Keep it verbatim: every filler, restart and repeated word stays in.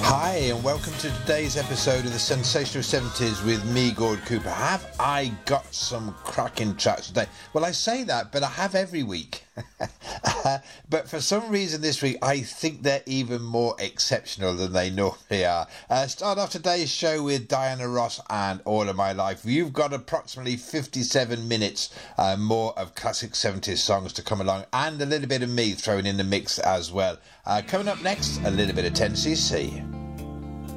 Hi and welcome to today's episode of the Sensational seventies with me, Gord Cooper. Have I got some cracking tracks today? Well, I say that, but I have every week. uh, but for some reason this week, I think they're even more exceptional than they normally are. Uh, start off today's show with Diana Ross and All of My Life. You've got approximately fifty-seven minutes uh, more of classic seventies songs to come along, and a little bit of me thrown in the mix as well. Uh, coming up next, a little bit of ten C C.